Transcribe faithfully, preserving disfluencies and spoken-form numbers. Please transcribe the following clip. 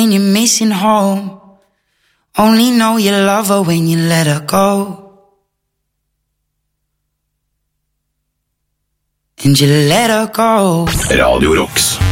And you're missing home. Only know you love her when you let her go. And you let her go. Radio Rocks.